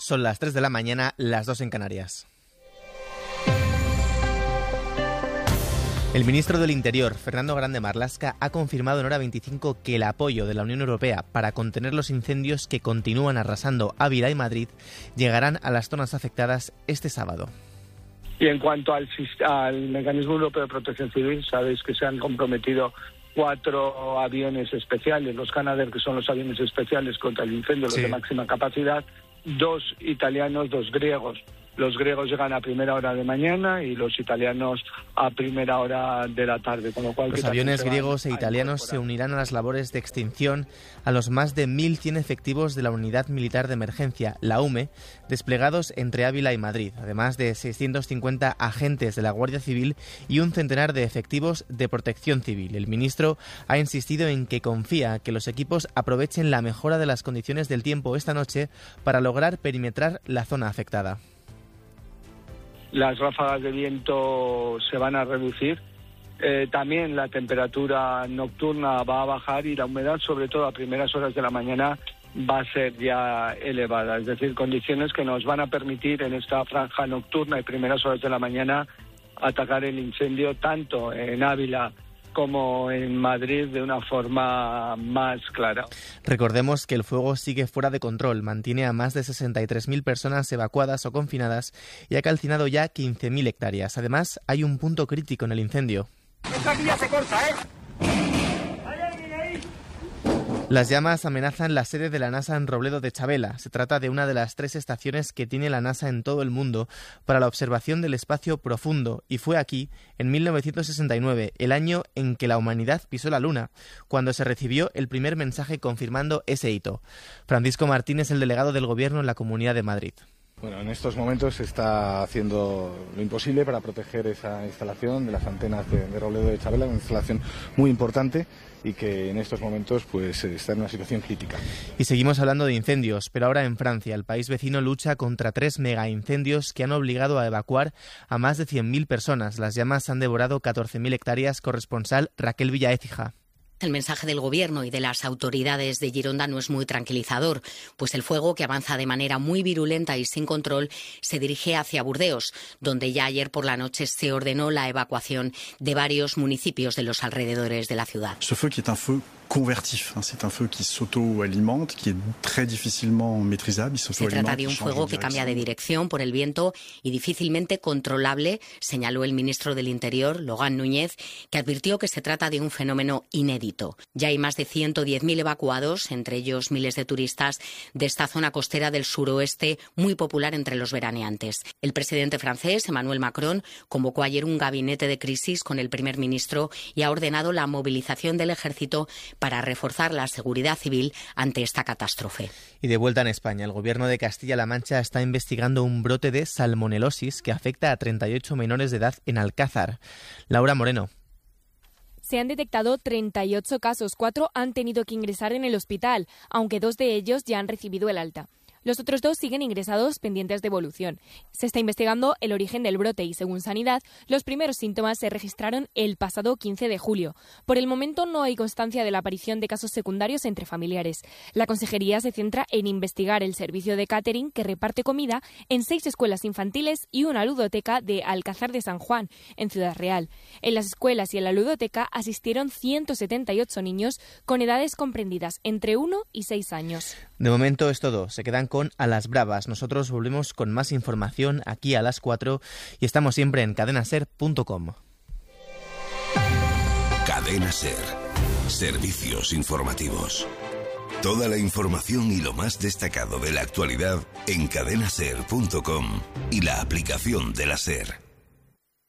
Son las 3 de la mañana, las 2 en Canarias. El ministro del Interior, Fernando Grande Marlaska, ha confirmado en Hora 25 que el apoyo de la Unión Europea para contener los incendios que continúan arrasando Ávila y Madrid llegarán a las zonas afectadas este sábado. Y en cuanto al Mecanismo Europeo de Protección Civil, sabéis que se han comprometido 4 aviones especiales, los Canadair, que son los aviones especiales contra el incendio, los de máxima capacidad, 2 italianos, 2 griegos. Los griegos llegan a primera hora de mañana y los italianos a primera hora de la tarde. Con lo cual, los aviones griegos e italianos se unirán a las labores de extinción a los más de 1.100 efectivos de la Unidad Militar de Emergencia, la UME, desplegados entre Ávila y Madrid, además de 650 agentes de la Guardia Civil y un centenar de efectivos de Protección Civil. El ministro ha insistido en que confía que los equipos aprovechen la mejora de las condiciones del tiempo esta noche para lograr perimetrar la zona afectada. Las ráfagas de viento se van a reducir. También la temperatura nocturna va a bajar y la humedad, sobre todo a primeras horas de la mañana, va a ser ya elevada. Es decir, condiciones que nos van a permitir en esta franja nocturna y primeras horas de la mañana atacar el incendio tanto en Ávila como en Madrid de una forma más clara. Recordemos que el fuego sigue fuera de control, mantiene a más de 63.000 personas evacuadas o confinadas y ha calcinado ya 15.000 hectáreas. Además, hay un punto crítico en el incendio. Esta aquí ya se corta, ¿eh? Las llamas amenazan la sede de la NASA en Robledo de Chabela. Se trata de una de las 3 estaciones que tiene la NASA en todo el mundo para la observación del espacio profundo, y fue aquí, en 1969, el año en que la humanidad pisó la Luna, cuando se recibió el primer mensaje confirmando ese hito. Francisco Martín es el delegado del Gobierno en la Comunidad de Madrid. Bueno, en estos momentos se está haciendo lo imposible para proteger esa instalación de las antenas de Robledo de Chabela, una instalación muy importante y que en estos momentos pues está en una situación crítica. Y seguimos hablando de incendios, pero ahora en Francia. El país vecino lucha contra 3 megaincendios que han obligado a evacuar a más de 100.000 personas. Las llamas han devorado 14.000 hectáreas. Corresponsal Raquel Villaécija. El mensaje del Gobierno y de las autoridades de Gironda no es muy tranquilizador, pues el fuego, que avanza de manera muy virulenta y sin control, se dirige hacia Burdeos, donde ya ayer por la noche se ordenó la evacuación de varios municipios de los alrededores de la ciudad. Ce feu qui est un feu convertif, c'est un feu qui s'auto-alimente, qui est très difficilement maîtrisable. Se trata de un fuego que cambia de dirección por el viento y difícilmente controlable, señaló el ministro del Interior, Logan Núñez, que advirtió que se trata de un fenómeno inédito. Ya hay más de 110.000 evacuados, entre ellos miles de turistas, de esta zona costera del suroeste, muy popular entre los veraneantes. El presidente francés, Emmanuel Macron, convocó ayer un gabinete de crisis con el primer ministro y ha ordenado la movilización del ejército para reforzar la seguridad civil ante esta catástrofe. Y de vuelta en España, el Gobierno de Castilla-La Mancha está investigando un brote de salmonelosis que afecta a 38 menores de edad en Alcázar. Laura Moreno. Se han detectado 38 casos, 4 han tenido que ingresar en el hospital, aunque 2 de ellos ya han recibido el alta. Los otros 2 siguen ingresados pendientes de evolución. Se está investigando el origen del brote y, según Sanidad, los primeros síntomas se registraron el pasado 15 de julio. Por el momento no hay constancia de la aparición de casos secundarios entre familiares. La consejería se centra en investigar el servicio de catering que reparte comida en 6 escuelas infantiles y una ludoteca de Alcázar de San Juan, en Ciudad Real. En las escuelas y en la ludoteca asistieron 178 niños con edades comprendidas entre 1 y 6 años. De momento es todo. Se quedan con A las Bravas. Nosotros volvemos con más información aquí a las 4 y estamos siempre en cadenaser.com. Cadena Ser. Servicios informativos. Toda la información y lo más destacado de la actualidad en cadenaser.com y la aplicación de la Ser.